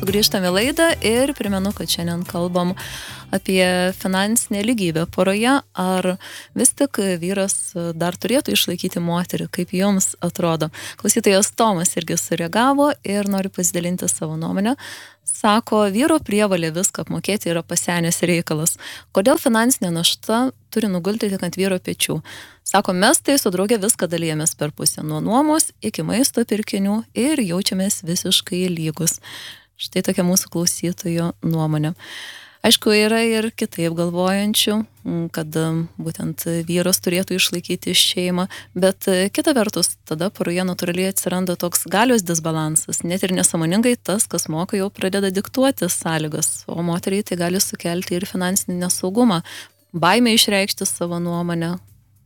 sugrįžtame į laidą ir primenu, kad šiandien kalbam apie finansinę lygybę poroje. Ar vis tik vyras dar turėtų išlaikyti moterį, kaip jums atrodo? Klausytojas Tomas irgi sureagavo ir nori pasidalinti savo nuomonę. Sako, vyro prievalė viską apmokėti yra pasenęs reikalas. Kodėl finansinė našta turi nugulti tik ant vyro pečių? Sako, mes tai su draugė viską dalijamės per pusę, nuo nuomos iki maisto pirkinių ir jaučiamės visiškai lygus. Štai tokia mūsų klausytojo nuomonė. Aišku, yra ir kitaip galvojančių, kad būtent vyras turėtų išlaikyti šeimą, bet kita vertus, tada poroje natūraliai atsiranda toks galios disbalansas, net ir nesąmoningai tas, kas moka, jau pradeda diktuoti sąlygas, o moteriai tai gali sukelti ir finansinį nesaugumą, baimę išreikšti savo nuomonę.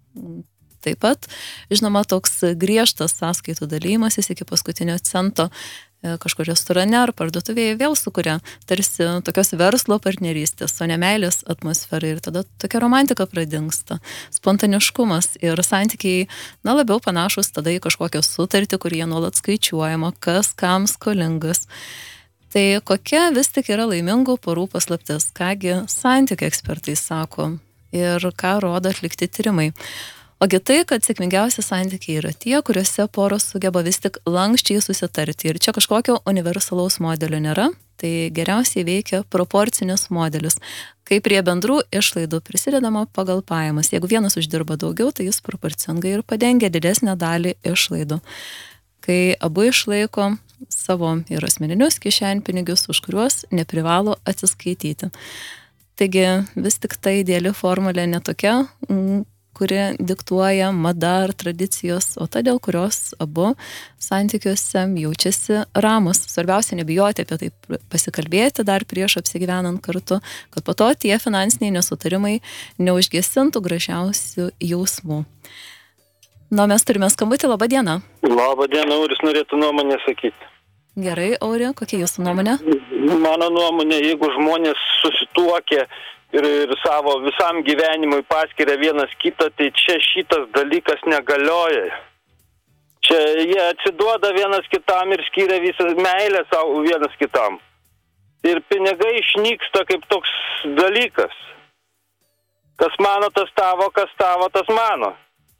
Taip pat, žinoma, toks griežtas sąskaitų dalymasis iki paskutinio cento kažkur restorane ar parduotuvėje vėl sukuria tarsi tokios verslo partnerystės, o ne meilės atmosferai ir tada tokia romantika pradingsta, spontaniškumas ir santykiai, labiau panašus tada į kažkokią sutartį, kur jie nuolat skaičiuojama, kas kam skolingas. Tai kokia vis tik yra laimingų porų paslaptis, kągi santykių ekspertai sako ir ką rodo atlikti tyrimai. Ogi tai, kad sėkmingiausi santykiai yra tie, kuriuose poros sugeba vis tik lankščiai susitarti. Ir čia kažkokio universalaus modelio nėra, tai geriausiai veikia proporcinis modelis, kai prie bendrų išlaidų prisidedama pagal pajamas. Jeigu vienas uždirba daugiau, tai jis proporcingai ir padengia didesnę dalį išlaidų. Kai abu išlaiko savo ir asmeninius kišenpinigius, už kuriuos neprivalo atsiskaityti. Taigi vis tik ta ideali formulė netokia, kuri diktuoja mada ar tradicijos, o ta, dėl kurios abu santykiuose jaučiasi ramus. Svarbiausia nebijoti apie tai pasikalbėti dar prieš apsigyvenant kartu, kad po to tie finansiniai nesutarimai neužgesintų gražiausių jausmų. Mes turime skambutį, labą dieną. Labą dieną, Auris norėtų nuomonę sakyti. Gerai, Auri, kokia jūsų nuomonė? Mano nuomonė, jeigu žmonės susituokia ir savo visam gyvenimui paskiria vienas kitą, tai čia šitas dalykas negalioja. Čia jie atsiduoda vienas kitam ir skiria visą meilę savo vienas kitam. Ir pinigai išnyksta kaip toks dalykas. Kas mano, tas tavo, kas tavo, tas mano.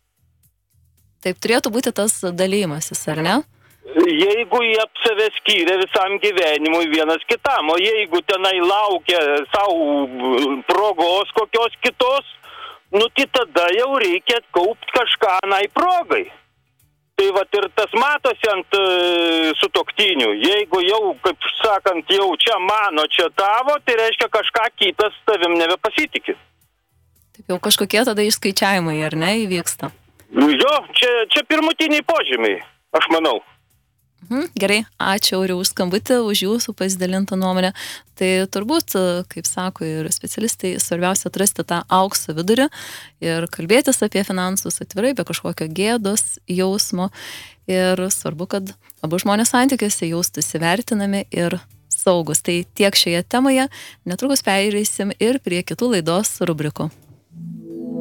Taip turėtų būti tas dalymasis, ar ne? Jeigu jie save skiria visam gyvenimui vienas kitam, o jeigu tenai laukia savo progos kokios kitos, tai tada jau reikia kaupti kažką progai. Tai vat ir tas matosi ant sutuoktinių. Jeigu jau, kaip sakant, jau čia mano, čia tavo, tai reiškia kažką kitas tavim nebepasitikė. Taip jau kažkokie tada išskaičiavimai, ar ne, įvyksta? Jo, čia pirmutiniai požymiai, aš manau. Gerai, ačiū Auri už skambutį, už jūsų pasidalintą nuomonę. Tai turbūt, kaip sako ir specialistai, svarbiausia atrasti tą aukso vidurį ir kalbėtis apie finansus atvirai, be kažkokio gėdos jausmo. Ir svarbu, kad abu žmonės santykiuose jaustųsi vertinami ir saugus. Tai tiek šioje temoje, netrukus pereisim ir prie kitų laidos rubrikų.